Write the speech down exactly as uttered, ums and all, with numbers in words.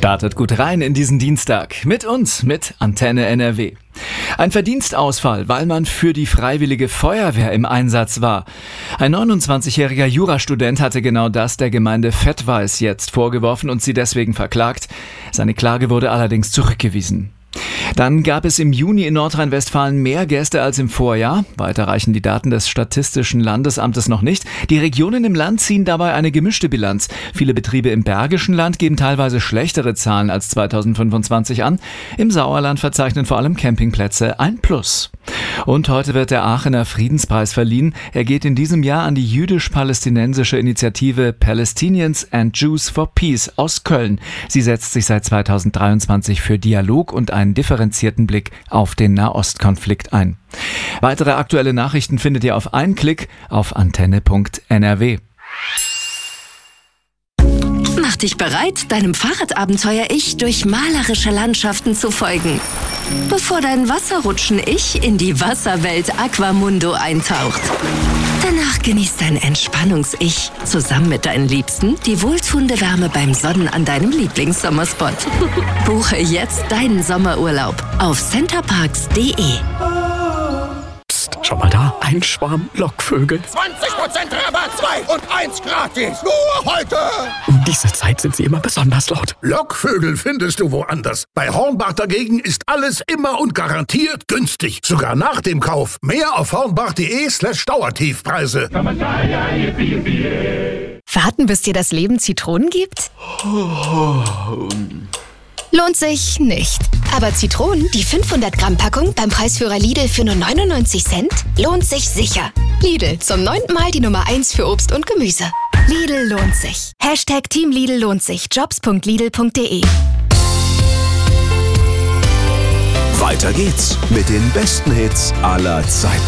Startet gut rein in diesen Dienstag. Mit uns, mit Antenne N R W. Ein Verdienstausfall, weil man für die Freiwillige Feuerwehr im Einsatz war. Ein neunundzwanzigjähriger Jurastudent hatte genau das der Gemeinde Vettweiß jetzt vorgeworfen und sie deswegen verklagt. Seine Klage wurde allerdings zurückgewiesen. Dann gab es im Juni in Nordrhein-Westfalen mehr Gäste als im Vorjahr. Weiter reichen die Daten des Statistischen Landesamtes noch nicht. Die Regionen im Land ziehen dabei eine gemischte Bilanz. Viele Betriebe im Bergischen Land geben teilweise schlechtere Zahlen als zweitausendfünfundzwanzig an. Im Sauerland verzeichnen vor allem Campingplätze ein Plus. Und heute wird der Aachener Friedenspreis verliehen. Er geht in diesem Jahr an die jüdisch-palästinensische Initiative Palestinians and Jews for Peace aus Köln. Sie setzt sich seit zweitausenddreiundzwanzig für Dialog und einen differenzierten Blick auf den Nahostkonflikt ein. Weitere aktuelle Nachrichten findet ihr auf einen Klick auf antenne punkt n r w. Mach dich bereit, deinem Fahrradabenteuer-Ich durch malerische Landschaften zu folgen, bevor dein Wasserrutschen-Ich in die Wasserwelt Aquamundo eintaucht. Danach genießt dein Entspannungs-Ich zusammen mit deinen Liebsten die wohltuende Wärme beim Sonnen an deinem Lieblingssommerspot. Buche jetzt deinen Sommerurlaub auf centerparks punkt de. Psst, schau mal da, ein Schwarm Lockvögel. zwanzig Prozent Rabatt, zwei und eins gratis. Nur heute. Um diese Zeit sind sie immer besonders laut. Lockvögel findest du woanders. Bei Hornbach dagegen ist alles immer und garantiert günstig. Sogar nach dem Kauf. Mehr auf hornbach.de slash Dauertiefpreise. Warten, bis dir das Leben Zitronen gibt? Lohnt sich nicht. Aber Zitronen, die fünfhundert Gramm Packung beim Preisführer Lidl für nur neunundneunzig Cent, lohnt sich sicher. Lidl, zum neunten Mal die Nummer eins für Obst und Gemüse. Lidl lohnt sich. Hashtag Team Lidl lohnt sich. jobs punkt lidl punkt de. Weiter geht's mit den besten Hits aller Zeiten.